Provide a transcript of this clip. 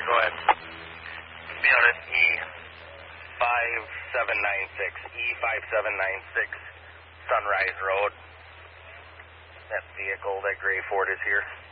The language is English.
Go ahead. Unit E5796, Sunrise Road. That vehicle, that gray Ford is here.